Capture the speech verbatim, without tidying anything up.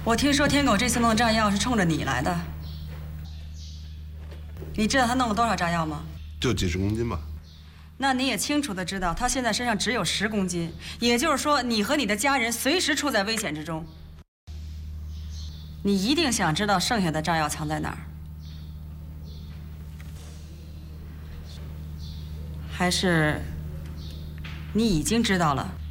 我听说天狗这次弄炸药是冲着你来的，你知道他弄了多少炸药吗？ 就几十公斤吧。 那你也清楚的知道，他现在身上只有十公斤，也就是说，你和你的家人随时处在危险之中。你一定想知道剩下的炸药藏在哪儿，还是你已经知道了？